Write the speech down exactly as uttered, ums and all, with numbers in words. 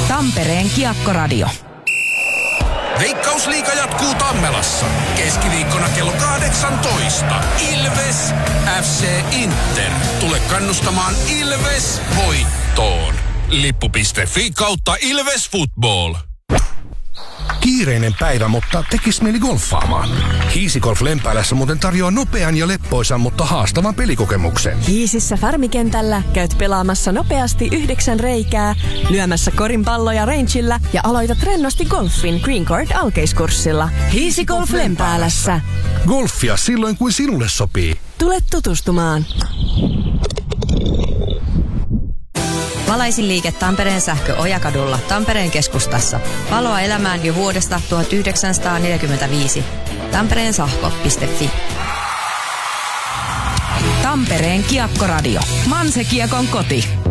Tampereen Kiekkoradio. Veikkausliiga jatkuu Tammelassa. Keskiviikkona kello kahdeksantoista. Ilves F C Inter. Tule kannustamaan Ilves voittoon. Lippu piste fi kautta Ilves Football. Kiireinen päivä, mutta tekis mieli golfaamaan. Hiisigolf Lempäälässä muuten tarjoaa nopean ja leppoisan, mutta haastavan pelikokemuksen. Hiisissä Farmikentällä käyt pelaamassa nopeasti yhdeksän reikää, lyömässä korinpalloja rangeillä ja aloitat rennosti golfin Green Card alkeiskurssilla. Hiisigolf Lempäälässä. Golfia silloin, kun sinulle sopii. Tule tutustumaan. Valaisin liike Tampereen sähkö Ojakadulla Tampereen keskustassa. Valoa elämään jo vuodesta tuhatyhdeksänsataaneljäkymmentäviisi. Tampereen sähkö piste fi. Tampereen Kiekkoradio. Manse Kiekon koti.